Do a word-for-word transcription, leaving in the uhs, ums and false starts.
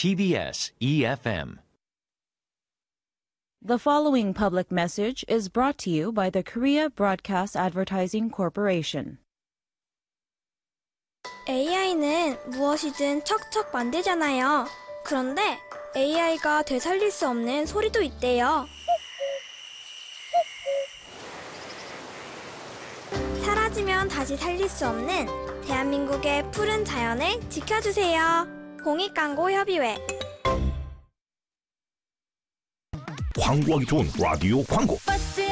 T B S E F M. The following public message is brought to you by the Korea Broadcast Advertising Corporation. 에이아이는 무엇이든 척척 만들잖아요. 그런데 에이아이가 되살릴 수 없는 소리도 있대요. 사라지면 다시 살릴 수 없는 대한민국의 푸른 자연을 지켜주세요. 공익광고협의회. 광고하기 좋은 라디오 광고. 버스